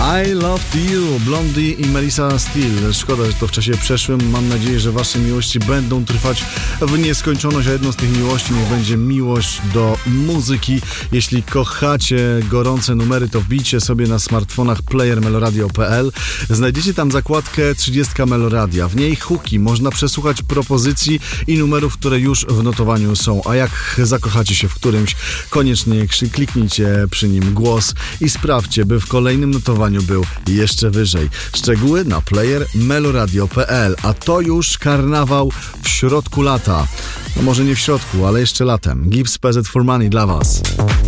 I Love You, Blondie i Melissa Steele. Szkoda, że to w czasie przeszłym. Mam nadzieję, że wasze miłości będą trwać w nieskończoność, a jedną z tych miłości niech będzie miłość do muzyki. Jeśli kochacie gorące numery, to wbijcie sobie na smartfonach player meloradio.pl. Znajdziecie tam zakładkę 30 Meloradia. W niej hooki, można przesłuchać propozycji i numerów, które już w notowaniu są. A jak zakochacie się w którymś, koniecznie kliknijcie przy nim głos i sprawdźcie, by w kolejnym notowaniu był jeszcze wyżej. Szczegóły na player meloradio.pl. A to już karnawał w środku lata. No może nie w środku, ale jeszcze latem. Gibbs PZ for Money dla was.